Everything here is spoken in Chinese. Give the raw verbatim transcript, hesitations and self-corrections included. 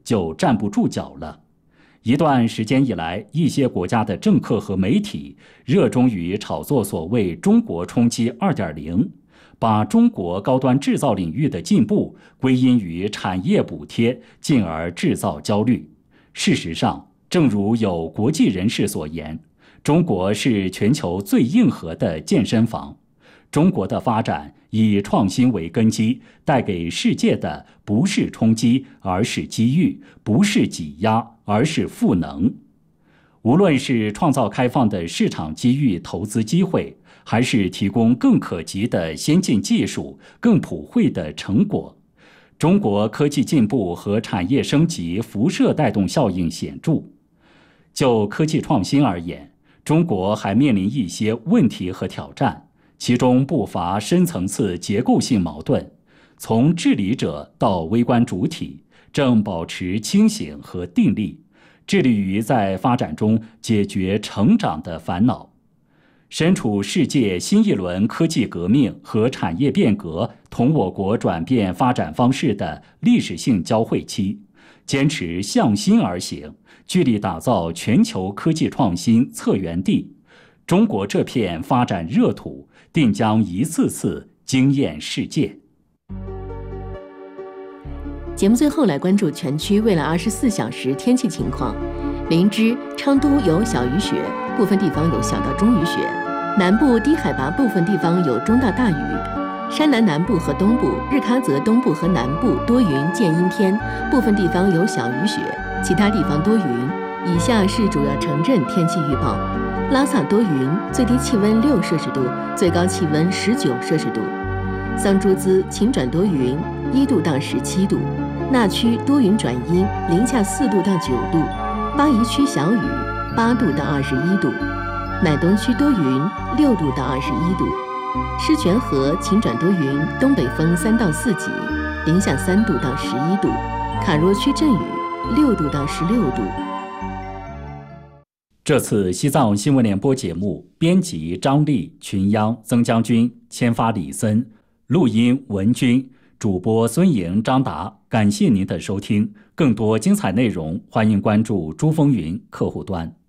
就站不住脚了。一段时间以来，一些国家的政客和媒体热衷于炒作所谓中国冲击 二点零， 把中国高端制造领域的进步归因于产业补贴，进而制造焦虑。事实上，正如有国际人士所言，中国是全球最硬核的健身房。中国的发展以创新为根基，带给世界的不是冲击，而是机遇；不是挤压，而是赋能。无论是创造开放的市场机遇、投资机会，还是提供更可及的先进技术、更普惠的成果，中国科技进步和产业升级辐射带动效应显著。就科技创新而言，中国还面临一些问题和挑战。其中不乏深层次结构性矛盾，从治理者到微观主体，正保持清醒和定力，致力于在发展中解决成长的烦恼。身处世界新一轮科技革命和产业变革同我国转变发展方式的历史性交汇期，坚持向心而行，聚力打造全球科技创新策源地。中国这片发展热土定将一次次惊艳世界。 节目最后来关注全区未来二十四小时天气情况。林芝、昌都有小雨雪，部分地方有小到中雨雪；南部低海拔部分地方有中到大雨。山南南部和东部、日喀则东部和南部多云见阴天，部分地方有小雨雪，其他地方多云。以下是主要城镇天气预报。拉萨多云，最低气温六摄氏度，最高气温十九摄氏度。桑珠孜晴转多云，一度到十七度。那曲多云转阴，零下四度到九度。巴宜区小雨，八度到二十一度。乃东区多云，六度到二十一度。狮泉河晴转多云，东北风三到四级，零下三度到十一度。卡若区阵雨，六度到十六度。 这次西藏新闻联播节目，编辑张丽、群央、曾将军，签发李森，录音文军，主播孙莹、张达。感谢您的收听，更多精彩内容，欢迎关注珠风云客户端。